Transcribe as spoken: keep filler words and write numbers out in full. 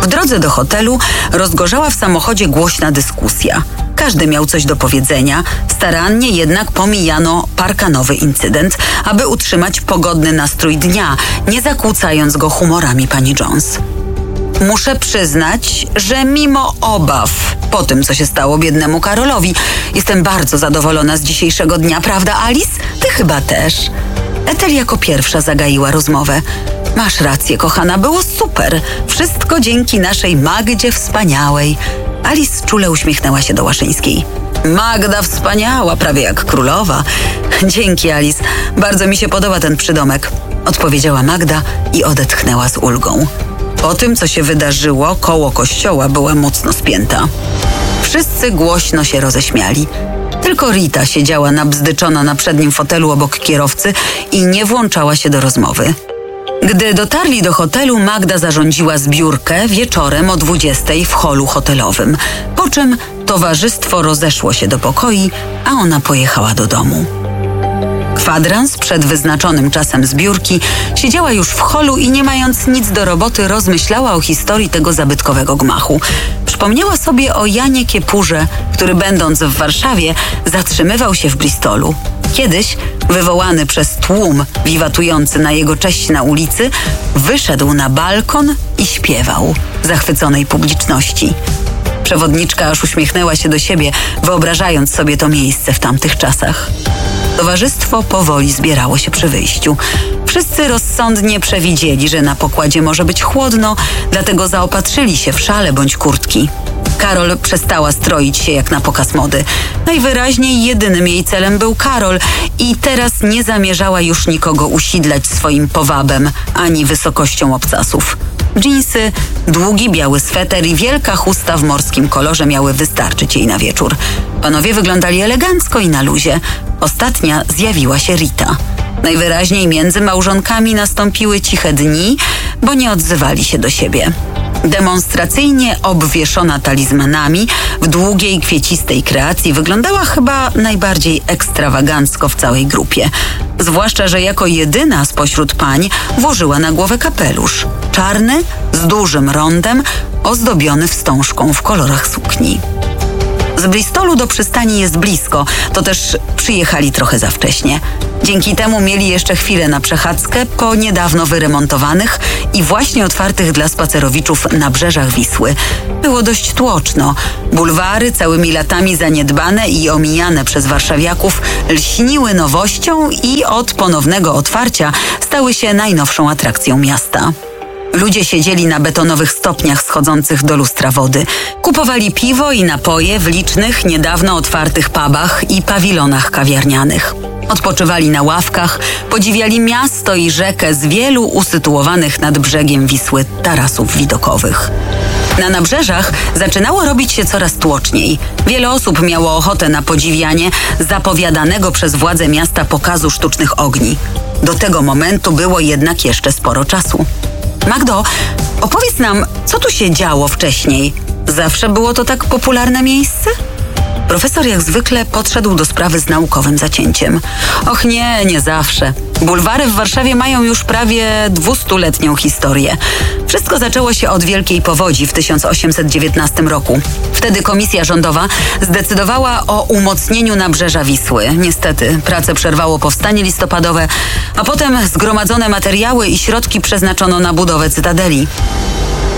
drodze do hotelu rozgorzała w samochodzie głośna dyskusja. Każdy miał coś do powiedzenia, starannie jednak pomijano parkanowy incydent, aby utrzymać pogodny nastrój dnia, nie zakłócając go humorami pani Jones. Muszę przyznać, że mimo obaw po tym, co się stało biednemu Karolowi, jestem bardzo zadowolona z dzisiejszego dnia, prawda, Alice? Ty chyba też. Ethel jako pierwsza zagaiła rozmowę. Masz rację, kochana, było super. Wszystko dzięki naszej Magdzie wspaniałej. Alice czule uśmiechnęła się do Łaszyńskiej. Magda wspaniała, prawie jak królowa. Dzięki, Alice. Bardzo mi się podoba ten przydomek. Odpowiedziała Magda i odetchnęła z ulgą. Po tym, co się wydarzyło, koło kościoła była mocno spięta. Wszyscy głośno się roześmiali. Tylko Rita siedziała nabzdyczona na przednim fotelu obok kierowcy i nie włączała się do rozmowy. Gdy dotarli do hotelu, Magda zarządziła zbiórkę wieczorem o dwudziestej w holu hotelowym, po czym towarzystwo rozeszło się do pokoi, a ona pojechała do domu. Kwadrans przed wyznaczonym czasem zbiórki siedziała już w holu i nie mając nic do roboty rozmyślała o historii tego zabytkowego gmachu. Przypomniała sobie o Janie Kiepurze, który będąc w Warszawie zatrzymywał się w Bristolu. Kiedyś, wywołany przez tłum wiwatujący na jego cześć na ulicy, wyszedł na balkon i śpiewał zachwyconej publiczności. Przewodniczka aż uśmiechnęła się do siebie, wyobrażając sobie to miejsce w tamtych czasach. Towarzystwo powoli zbierało się przy wyjściu. Wszyscy rozsądnie przewidzieli, że na pokładzie może być chłodno, dlatego zaopatrzyli się w szale bądź kurtki. Karol przestała stroić się jak na pokaz mody. Najwyraźniej jedynym jej celem był Karol i teraz nie zamierzała już nikogo usidlać swoim powabem ani wysokością obcasów. Dżinsy, długi biały sweter i wielka chusta w morskim kolorze miały wystarczyć jej na wieczór. Panowie wyglądali elegancko i na luzie. Ostatnia zjawiła się Rita. Najwyraźniej między małżonkami nastąpiły ciche dni, bo nie odzywali się do siebie. Demonstracyjnie obwieszona talizmanami w długiej, kwiecistej kreacji wyglądała chyba najbardziej ekstrawagancko w całej grupie. Zwłaszcza, że jako jedyna spośród pań włożyła na głowę kapelusz. Czarny, z dużym rondem, ozdobiony wstążką w kolorach sukni. Z Bristolu do przystani jest blisko, to też przyjechali trochę za wcześnie. Dzięki temu mieli jeszcze chwilę na przechadzkę po niedawno wyremontowanych i właśnie otwartych dla spacerowiczów nabrzeżach Wisły. Było dość tłoczno. Bulwary, całymi latami zaniedbane i omijane przez warszawiaków, lśniły nowością i od ponownego otwarcia stały się najnowszą atrakcją miasta. Ludzie siedzieli na betonowych stopniach schodzących do lustra wody. Kupowali piwo i napoje w licznych, niedawno otwartych pubach i pawilonach kawiarnianych. Odpoczywali na ławkach, podziwiali miasto i rzekę z wielu usytuowanych nad brzegiem Wisły tarasów widokowych. Na nabrzeżach zaczynało robić się coraz tłoczniej. Wiele osób miało ochotę na podziwianie zapowiadanego przez władze miasta pokazu sztucznych ogni. Do tego momentu było jednak jeszcze sporo czasu. Magdo, opowiedz nam, co tu się działo wcześniej? Zawsze było to tak popularne miejsce? Profesor jak zwykle podszedł do sprawy z naukowym zacięciem. Och nie, nie zawsze. Bulwary w Warszawie mają już prawie dwustuletnią historię. Wszystko zaczęło się od wielkiej powodzi w tysiąc osiemset dziewiętnastym roku. Wtedy komisja rządowa zdecydowała o umocnieniu nabrzeża Wisły. Niestety, pracę przerwało powstanie listopadowe, a potem zgromadzone materiały i środki przeznaczono na budowę cytadeli.